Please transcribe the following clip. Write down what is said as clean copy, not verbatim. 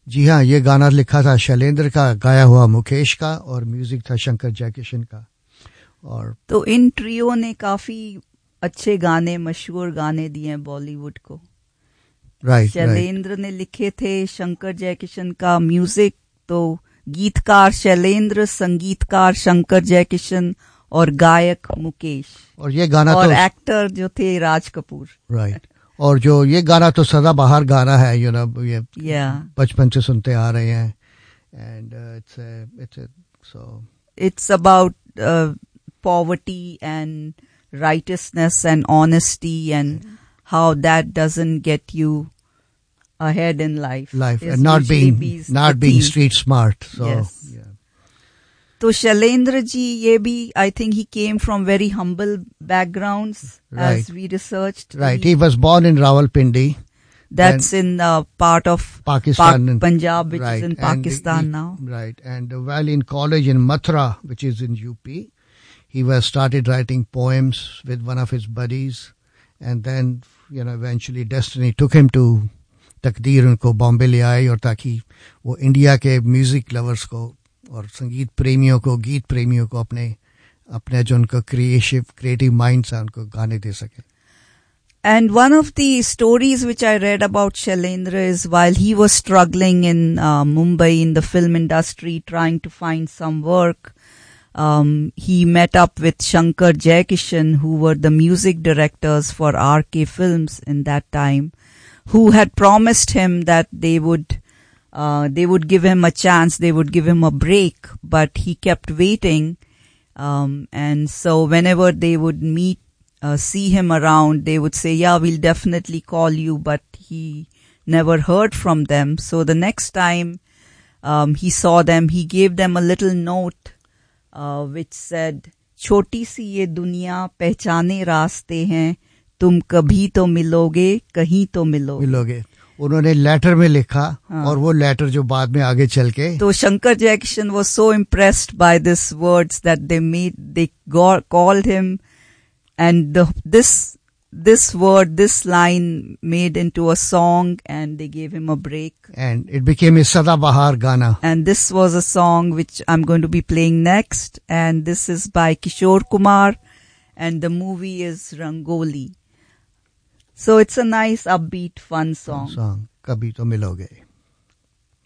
जी हाँ, ये गाना लिखा था शैलेंद्र का, गाया हुआ मुकेश का, और म्यूजिक था शंकर जयकिशन का। और तो इन ट्रियो ने काफी अच्छे गाने, मशहूर गाने दिए हैं बॉलीवुड को। राइट, शैलेंद्र ने लिखे थे, शंकर जयकिशन का म्यूजिक, तो गीतकार शैलेंद्र, संगीतकार शंकर जयकिशन और गायक मुकेश, और ये गाना और तो एक्टर जो थे राज कपूर। राइट, और जो ये गाना तो सदाबहार गाना है, ये बचपन से सुनते आ रहे हैं। And it's about poverty and righteousness and honesty and how that doesn't get you ahead in life. And not being street smart. So yes. Yeah. तो शैलेंद्र जी, ये भी, I think he came from very humble backgrounds, as we researched. Right, he was born in Rawalpindi. That's in part of Pakistan, Punjab, which is in Pakistan now. Right, and while in college in Mathura, which is in UP, he was started writing poems with one of his buddies, and then eventually destiny took him to तकदीर उनको बॉम्बे ले आई, और ताकि वो India के music lovers को और संगीत प्रेमियों को, गीत प्रेमियों को अपने जो उनको क्रिएटिव माइंड्स है उनको गाने दे सके. And one of the stories which I read about Shailendra is while he was struggling in Mumbai in the film industry, trying to find some work, he met up with Shankar Jaikishan, who were the music directors for RK Films in that time, who had promised him that they would give him a chance, they would give him a break, but he kept waiting. And so whenever they would see him around, they would say, yeah, we'll definitely call you, but he never heard from them. So the next time he saw them, he gave them a little note which said, छोटी सी ये दुनिया पहचाने रास्ते हैं, तुम कभी तो मिलोगे, कहीं तो मिलोगे. उन्होंने लेटर में लिखा, और वो लेटर जो बाद में आगे चल के, तो Shankar Jaikishan was so impressed by these words that they called him, and this line made into a song, and they gave him a break, and it became a Sadabahar Gana. And this was a song which I'm going to be playing next, and this is by Kishore Kumar, and the movie is Rangoli. So it's a nice upbeat fun song. Kabhi to miloge.